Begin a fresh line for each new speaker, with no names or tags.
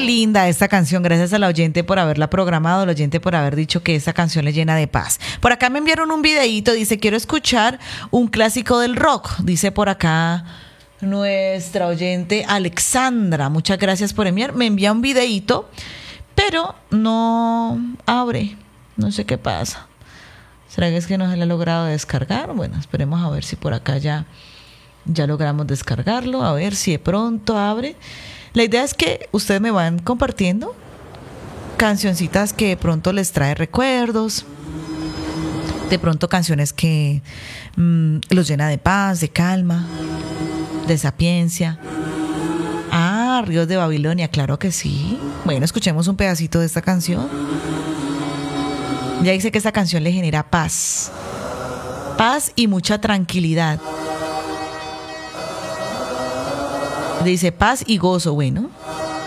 linda esta canción. Gracias a la oyente por haberla programado, al oyente por haber dicho que esta canción le llena de paz. Por acá me enviaron un videíto, dice, quiero escuchar un clásico del rock. Dice por acá nuestra oyente Alexandra. Muchas gracias por enviar. Me envía un videíto, pero no abre. No sé qué pasa. ¿Será que es que no se le ha logrado descargar? Bueno, esperemos a ver si por acá ya logramos descargarlo. A ver si de pronto abre. La idea es que ustedes me van compartiendo cancioncitas que de pronto les trae recuerdos, de pronto canciones que los llena de paz, de calma, de sapiencia. Ah, Ríos de Babilonia, claro que sí. Bueno, escuchemos un pedacito de esta canción. Ya dice que esta canción le genera paz y mucha tranquilidad. Dice paz y gozo, bueno.